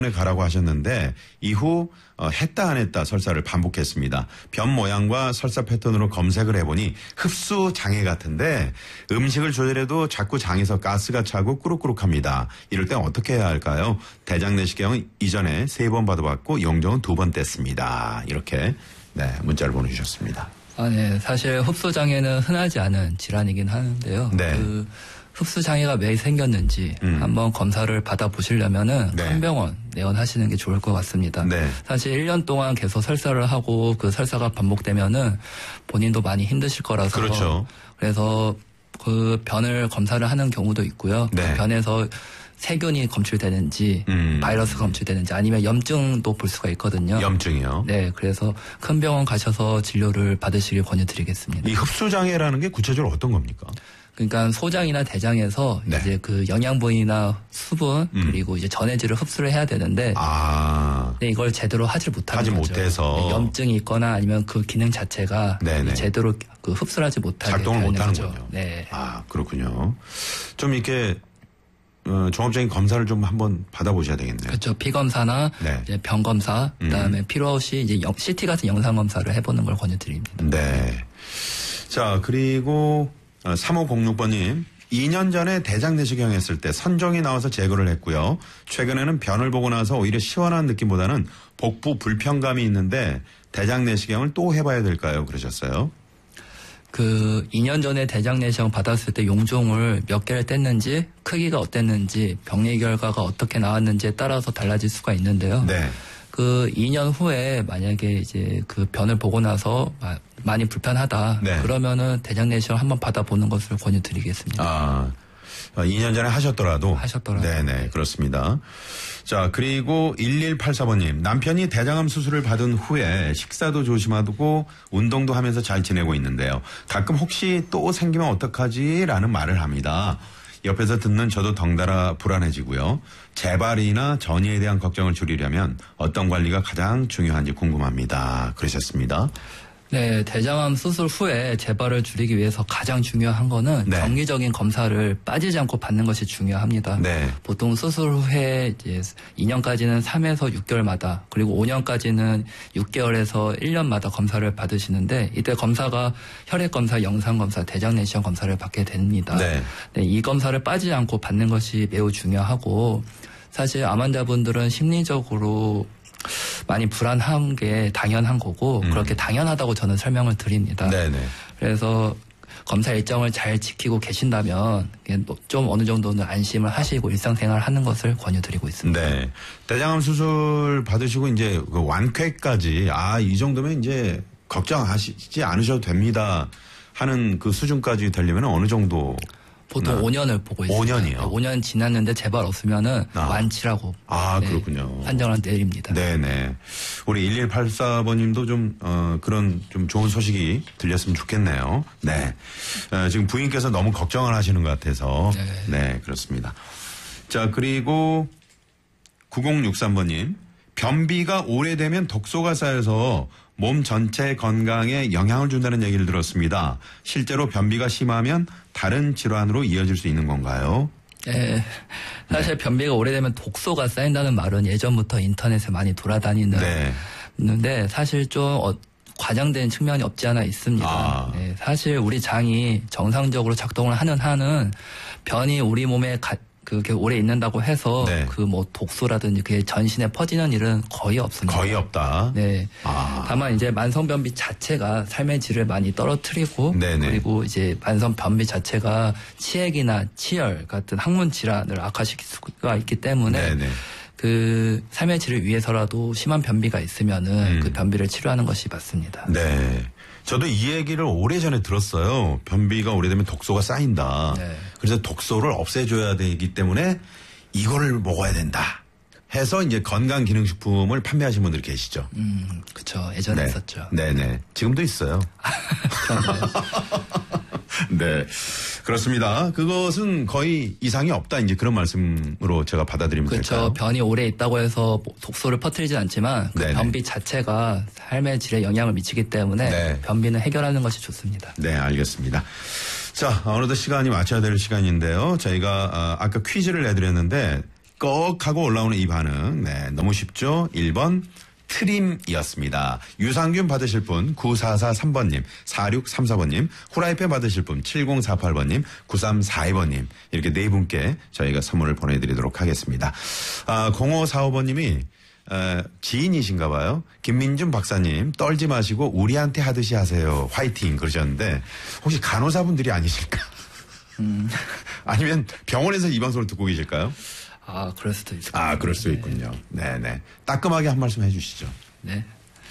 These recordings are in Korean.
가라고 하셨는데 이후 했다 안 했다 설사를 반복했습니다. 변 모양과 설사 패턴으로 검색을 해보니 흡수 장애 같은데 음식을 조절해도 자꾸 장에서 가스가 차고 꾸룩꾸룩합니다. 이럴 땐 어떻게 해야 할까요? 대장 내시경은 이전에 3번 받아봤고 영정은 2번 뗐습니다. 이렇게 문자를 보내주셨습니다. 네. 사실 흡수 장애는 흔하지 않은 질환이긴 하는데요. 네. 흡수 장애가 왜 생겼는지 한번 검사를 받아보시려면은 네. 큰 병원 내원하시는 게 좋을 것 같습니다. 네. 사실 1년 동안 계속 설사를 하고 그 설사가 반복되면은 본인도 많이 힘드실 거라서. 그렇죠. 그래서 그 변을 검사를 하는 경우도 있고요. 네. 그 변에서 세균이 검출되는지 바이러스가 검출되는지 아니면 염증도 볼 수가 있거든요. 염증이요? 네. 그래서 큰 병원 가셔서 진료를 받으시길 권유드리겠습니다. 이 흡수 장애라는 게 구체적으로 어떤 겁니까? 그러니까 소장이나 대장에서 네. 이제 그 영양분이나 수분 그리고 이제 전해질을 흡수를 해야 되는데 네, 이걸 제대로 하지 못하는 거죠. 못해서 네, 염증이 있거나 아니면 그 기능 자체가 제대로 그 흡수를 하지 못하게 작동을 못하는군요. 거죠. 네. 그렇군요. 좀 이렇게 종합적인 검사를 좀 한번 받아보셔야 되겠네요. 그렇죠. 피 검사나 이제 병 검사, 그다음에 필요없이 이제 CT 같은 영상 검사를 해보는 걸 권유드립니다. 네. 자, 그리고 3506번님. 2년 전에 대장 내시경 했을 때 선종이 나와서 제거를 했고요. 최근에는 변을 보고 나서 오히려 시원한 느낌보다는 복부 불편감이 있는데 대장 내시경을 또 해봐야 될까요? 그러셨어요. 그 2년 전에 대장 내시경 받았을 때 용종을 몇 개를 뗐는지 크기가 어땠는지 병리 결과가 어떻게 나왔는지에 따라서 달라질 수가 있는데요. 네. 그 2년 후에 만약에 이제 그 변을 보고 나서 많이 불편하다. 네. 그러면은 대장 내시경 한번 받아보는 것을 권유드리겠습니다. 2년 전에 하셨더라도. 네네, 그렇습니다. 자, 그리고 1184번님. 남편이 대장암 수술을 받은 후에 식사도 조심하고 운동도 하면서 잘 지내고 있는데요. 가끔 혹시 또 생기면 어떡하지? 라는 말을 합니다. 옆에서 듣는 저도 덩달아 불안해지고요. 재발이나 전이에 대한 걱정을 줄이려면 어떤 관리가 가장 중요한지 궁금합니다. 그러셨습니다. 네, 대장암 수술 후에 재발을 줄이기 위해서 가장 중요한 거는 정기적인 검사를 빠지지 않고 받는 것이 중요합니다. 네. 보통 수술 후에 이제 2년까지는 3에서 6개월마다 그리고 5년까지는 6개월에서 1년마다 검사를 받으시는데 이때 검사가 혈액 검사, 영상 검사, 대장 내시경 검사를 받게 됩니다. 네, 이 검사를 빠지지 않고 받는 것이 매우 중요하고 사실 암 환자분들은 심리적으로 많이 불안한 게 당연한 거고 그렇게 당연하다고 저는 설명을 드립니다. 네네. 그래서 검사 일정을 잘 지키고 계신다면 좀 어느 정도는 안심을 하시고 일상생활 하는 것을 권유드리고 있습니다. 네. 대장암 수술 받으시고 이제 그 완쾌까지 이 정도면 이제 걱정하시지 않으셔도 됩니다 하는 그 수준까지 되려면 어느 정도? 보통 5년을 보고 있습니다. 5년이요? 5년 지났는데 재발 없으면은 완치라고. 그렇군요. 판정을 내립니다. 네네. 우리 1184번님도 좀, 그런 좀 좋은 소식이 들렸으면 좋겠네요. 네. 지금 부인께서 너무 걱정을 하시는 것 같아서. 네, 그렇습니다. 자, 그리고 9063번님. 변비가 오래되면 독소가 쌓여서 몸 전체 건강에 영향을 준다는 얘기를 들었습니다. 실제로 변비가 심하면 다른 질환으로 이어질 수 있는 건가요? 네. 사실 변비가 오래되면 독소가 쌓인다는 말은 예전부터 인터넷에 많이 돌아다니는데 사실 좀 과장된 측면이 없지 않아 있습니다. 네. 사실 우리 장이 정상적으로 작동을 하는 한은 변이 우리 몸에 그게 오래 있는다고 해서 그 뭐 독소라든지 그게 전신에 퍼지는 일은 거의 없습니다. 거의 없다. 네. 다만 이제 만성변비 자체가 삶의 질을 많이 떨어뜨리고 그리고 이제 만성변비 자체가 치액이나 치열 같은 항문 질환을 악화시킬 수가 있기 때문에 그 삶의 질을 위해서라도 심한 변비가 있으면은 그 변비를 치료하는 것이 맞습니다. 네. 저도 이 얘기를 오래전에 들었어요. 변비가 오래되면 독소가 쌓인다. 그래서 독소를 없애줘야 되기 때문에 이거를 먹어야 된다 해서 이제 건강기능식품을 판매하시는 분들이 계시죠. 그렇죠. 예전에 있었죠. 네네. 지금도 있어요. 네. 그렇습니다. 그것은 거의 이상이 없다. 이제 그런 말씀으로 제가 받아들이면 될까요? 그렇죠. 변이 오래 있다고 해서 독소를 퍼뜨리진 않지만 그 변비 자체가 삶의 질에 영향을 미치기 때문에 변비는 해결하는 것이 좋습니다. 네, 알겠습니다. 자, 어느덧 시간이 맞춰야 될 시간인데요. 저희가 아까 퀴즈를 내드렸는데 꺽 하고 올라오는 이 반응. 네, 너무 쉽죠? 1번 트림이었습니다. 유산균 받으실 분 9443번님, 4634번님, 후라이팬 받으실 분 7048번님, 9342번님 이렇게 네 분께 저희가 선물을 보내드리도록 하겠습니다. 0545번님이 지인이신가 봐요. 김민준 박사님 떨지 마시고 우리한테 하듯이 하세요. 화이팅 그러셨는데 혹시 간호사분들이 아니실까? 아니면 병원에서 이 방송을 듣고 계실까요? 그럴 수도 있을 것 같아요. 그럴 수 있군요. 네네. 따끔하게 한 말씀 해주시죠. 네.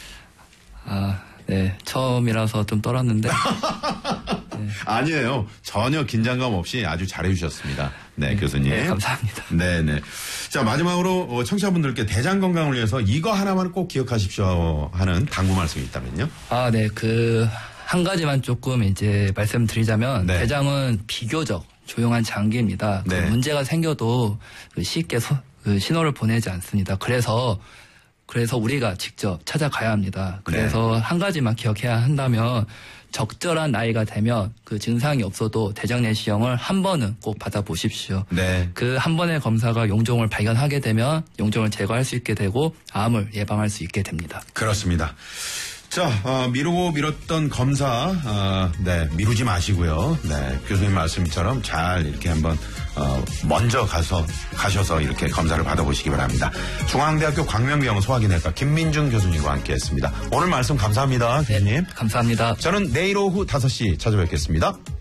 네. 처음이라서 좀 떨었는데. 네. 아니에요. 전혀 긴장감 없이 아주 잘해주셨습니다. 네, 교수님. 네, 감사합니다. 네네. 자, 마지막으로 청취자분들께 대장 건강을 위해서 이거 하나만 꼭 기억하십시오 하는 당부 말씀이 있다면요? 네. 한 가지만 조금 이제 말씀드리자면 네. 대장은 비교적 조용한 장기입니다. 네. 문제가 생겨도 쉽게 신호를 보내지 않습니다. 그래서 우리가 직접 찾아가야 합니다. 그래서 한 가지만 기억해야 한다면 적절한 나이가 되면 그 증상이 없어도 대장 내시경을 한 번은 꼭 받아보십시오. 네. 그 한 번의 검사가 용종을 발견하게 되면 용종을 제거할 수 있게 되고 암을 예방할 수 있게 됩니다. 그렇습니다. 자, 미루고 미뤘던 검사, 네, 미루지 마시고요. 네, 교수님 말씀처럼 잘 이렇게 한번, 먼저 가셔서 이렇게 검사를 받아보시기 바랍니다. 중앙대학교 광명병원 소화기내과 김민중 교수님과 함께 했습니다. 오늘 말씀 감사합니다, 교수님. 네, 감사합니다. 저는 내일 오후 5시 찾아뵙겠습니다.